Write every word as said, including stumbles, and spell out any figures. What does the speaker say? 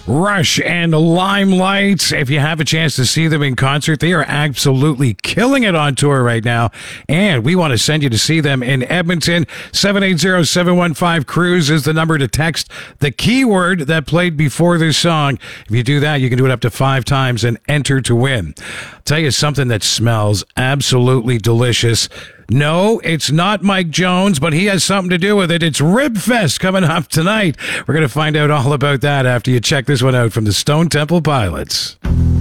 Rush and Limelight. If you have a chance to see them in concert, they are absolutely killing it on tour right now. And we want to send you to see them in Edmonton. seven eight zero, seven one five, cruise is the number to text the keyword that played before this song. If you do that, you can do it up to five times and enter to win. I'll tell you something that smells absolutely delicious. No, it's not Mike Jones, but he has something to do with it. It's Rib Fest coming up tonight. We're going to find out all about that after you check this one out from the Stone Temple Pilots.